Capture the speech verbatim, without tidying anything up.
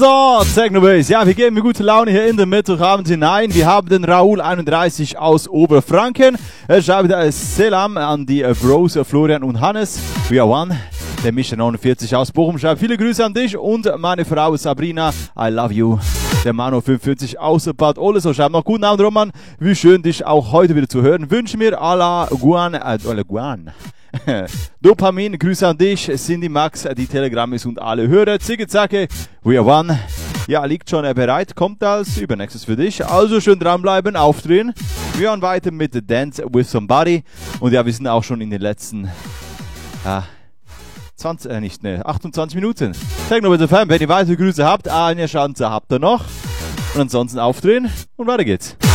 So, Technobase. Ja, wir geben mir gute Laune hier in den Mittwochabend hinein. Wir haben den Raoul einunddreißig aus Oberfranken. Er schreibt äh, Selam an die äh, Bros äh, Florian und Hannes. We are one. Der Mischer neunundvierzig aus Bochum schreibt viele Grüße an dich und meine Frau Sabrina. I love you. Der Mano fünfundvierzig aus Bad Ohlesau schreibt noch guten Abend, Roman. Wie schön, dich auch heute wieder zu hören. Wünsche mir à la Guan, äh, à la Guan. Dopamin, Grüße an dich, Cindy, Max, die Telegrammis und alle Hörer. Zicke, zacke, we are one. Ja, liegt schon äh, bereit, kommt als übernächstes für dich. Also schön dranbleiben, aufdrehen. Wir hören weiter mit The Dance with Somebody. Und ja, wir sind auch schon in den letzten ah, zwanzig, äh, nicht, ne, achtundzwanzig Minuten. Technobase F M, wenn ihr weitere Grüße habt, eine Chance habt ihr noch. Und ansonsten aufdrehen und weiter geht's.